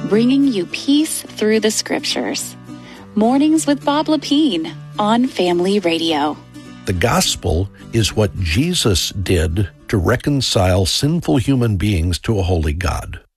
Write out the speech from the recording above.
bringing you peace through the scriptures. Mornings with Bob Lepine on Family Radio. The gospel is what Jesus did to reconcile sinful human beings to a holy God.